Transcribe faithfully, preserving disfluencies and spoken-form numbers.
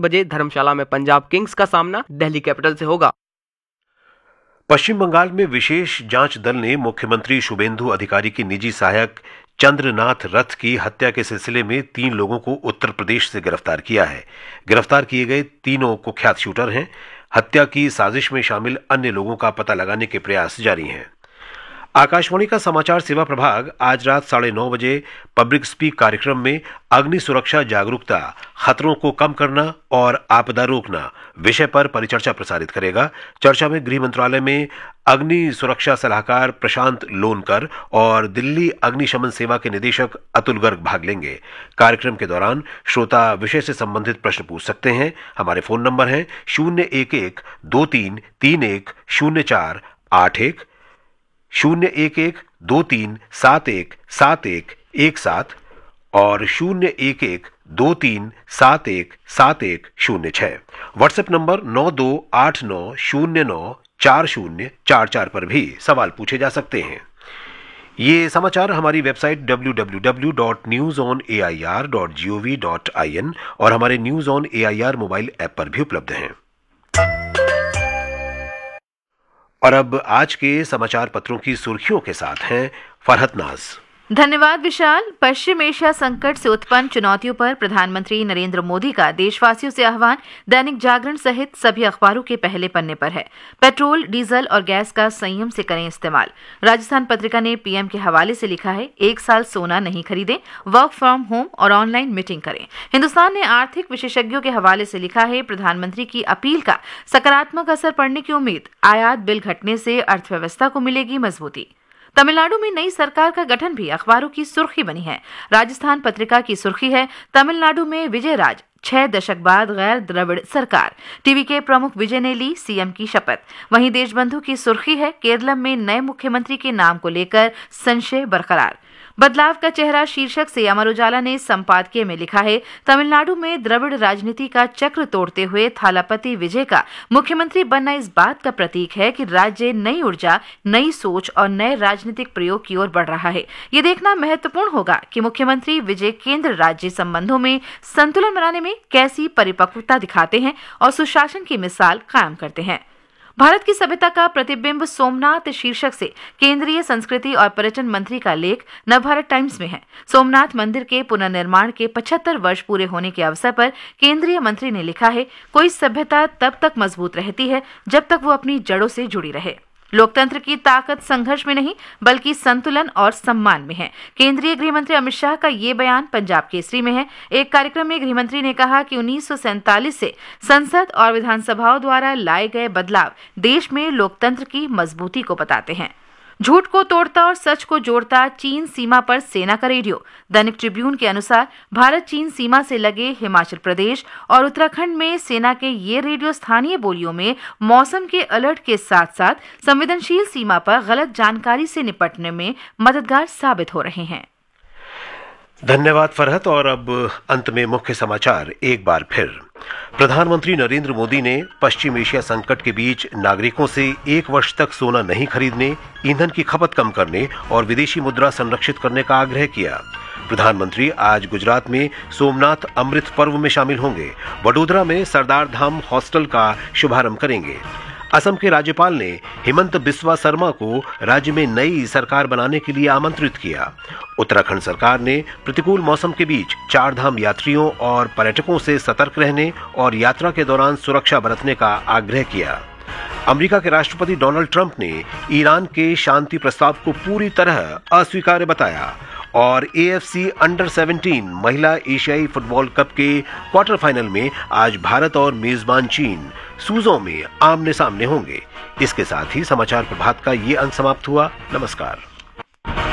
बजे धर्मशाला में पंजाब किंग्स का सामना दिल्ली कैपिटल से होगा। पश्चिम बंगाल में विशेष जांच दल ने मुख्यमंत्री शुभेंदु अधिकारी की निजी सहायक चंद्रनाथ रथ की हत्या के सिलसिले में तीन लोगों को उत्तर प्रदेश से गिरफ्तार किया है। गिरफ्तार किए गए तीनों कुख्यात शूटर हैं। हत्या की साजिश में शामिल अन्य लोगों का पता लगाने के प्रयास जारी हैं। आकाशवाणी का समाचार सेवा प्रभाग आज रात साढ़े नौ बजे पब्लिक स्पीक कार्यक्रम में अग्नि सुरक्षा जागरूकता, खतरों को कम करना और आपदा रोकना विषय पर परिचर्चा प्रसारित करेगा। चर्चा में गृह मंत्रालय में अग्नि सुरक्षा सलाहकार प्रशांत लोनकर और दिल्ली अग्निशमन सेवा के निदेशक अतुल गर्ग भाग लेंगे। कार्यक्रम के दौरान श्रोता विषय से संबंधित प्रश्न पूछ सकते हैं। हमारे फोन नंबर है शून्य एक एक दो तीन तीन एक शून्य चार आठ एक, शून्य एक एक दो तीन सात एक सात एक एक सात और शून्य एक एक दो तीन सात एक सात एक शून्य छह। व्हाट्सएप नंबर नौ दो आठ नौ शून्य नौ चार शून्य चार चार पर भी सवाल पूछे जा सकते हैं। ये समाचार हमारी website W W W dot news on A I R dot G O V dot I N और हमारे news on A I R mobile app पर भी उपलब्ध हैं। और अब आज के समाचार पत्रों की सुर्खियों के साथ हैं फरहत नाज। धन्यवाद विशाल। पश्चिम एशिया संकट से उत्पन्न चुनौतियों पर प्रधानमंत्री नरेंद्र मोदी का देशवासियों से आह्वान दैनिक जागरण सहित सभी अखबारों के पहले पन्ने पर है। पेट्रोल, डीजल और गैस का संयम से करें इस्तेमाल। राजस्थान पत्रिका ने पीएम के हवाले से लिखा है, एक साल सोना नहीं खरीदें, वर्क फ्रॉम होम और ऑनलाइन मीटिंग करें। हिंदुस्तान ने आर्थिक विशेषज्ञों के हवाले से लिखा है, प्रधानमंत्री की अपील का सकारात्मक असर पड़ने की उम्मीद, आयात बिल घटने से अर्थव्यवस्था को मिलेगी मजबूती। तमिलनाडु में नई सरकार का गठन भी अखबारों की सुर्खी बनी है। राजस्थान पत्रिका की सुर्खी है, तमिलनाडु में विजय राज, छह दशक बाद गैर द्रविड़ सरकार। टीवी के प्रमुख विजय ने ली सीएम की शपथ। वहीं देशबंधु की सुर्खी है, केरल में नए मुख्यमंत्री के नाम को लेकर संशय बरकरार। बदलाव का चेहरा शीर्षक से अमर उजाला ने संपादकीय में लिखा है, तमिलनाडु में द्रविड़ राजनीति का चक्र तोड़ते हुए थालापति विजय का मुख्यमंत्री बनना इस बात का प्रतीक है कि राज्य नई ऊर्जा, नई सोच और नए राजनीतिक प्रयोग की ओर बढ़ रहा है। ये देखना महत्वपूर्ण होगा कि मुख्यमंत्री विजय केंद्र राज्य संबंधों में संतुलन बनाने में कैसी परिपक्वता दिखाते हैं और सुशासन की मिसाल कायम करते हैं। भारत की सभ्यता का प्रतिबिंब सोमनाथ शीर्षक से केंद्रीय संस्कृति और पर्यटन मंत्री का लेख नवभारत टाइम्स में है। सोमनाथ मंदिर के पुनर्निर्माण के पचहत्तर वर्ष पूरे होने के अवसर पर केंद्रीय मंत्री ने लिखा है, कोई सभ्यता तब तक मजबूत रहती है जब तक वो अपनी जड़ों से जुड़ी रहे। लोकतंत्र की ताकत संघर्ष में नहीं बल्कि संतुलन और सम्मान में है। केंद्रीय गृह मंत्री अमित शाह का ये बयान पंजाब केसरी में है। एक कार्यक्रम में गृह मंत्री ने कहा कि उन्नीस सौ सैंतालीस से संसद और विधानसभाओं द्वारा लाए गए बदलाव देश में लोकतंत्र की मजबूती को बताते हैं। झूठ को तोड़ता और सच को जोड़ता, चीन सीमा पर सेना का रेडियो। दैनिक ट्रिब्यून के अनुसार भारत चीन सीमा से लगे हिमाचल प्रदेश और उत्तराखंड में सेना के ये रेडियो स्थानीय बोलियों में मौसम के अलर्ट के साथ साथ संवेदनशील सीमा पर गलत जानकारी से निपटने में मददगार साबित हो रहे हैं। धन्यवाद फरहत। और अब अंत में मुख्य समाचार एक बार फिर। प्रधानमंत्री नरेंद्र मोदी ने पश्चिम एशिया संकट के बीच नागरिकों से एक वर्ष तक सोना नहीं खरीदने, ईंधन की खपत कम करने और विदेशी मुद्रा संरक्षित करने का आग्रह किया। प्रधानमंत्री आज गुजरात में सोमनाथ अमृत पर्व में शामिल होंगे। वडोदरा में सरदार धाम हॉस्टल का शुभारंभ करेंगे। असम के राज्यपाल ने हेमंत बिस्वा शर्मा को राज्य में नई सरकार बनाने के लिए आमंत्रित किया। उत्तराखंड सरकार ने प्रतिकूल मौसम के बीच चार धाम यात्रियों और पर्यटकों से सतर्क रहने और यात्रा के दौरान सुरक्षा बरतने का आग्रह किया। अमेरिका के राष्ट्रपति डोनाल्ड ट्रंप ने ईरान के शांति प्रस्ताव को पूरी तरह अस्वीकार्य बताया। और ए एफ सी अंडर सत्रह महिला एशियाई फुटबॉल कप के क्वार्टर फाइनल में आज भारत और मेजबान चीन सूजों में आमने सामने होंगे। इसके साथ ही समाचार प्रभात का ये अंक समाप्त हुआ। नमस्कार।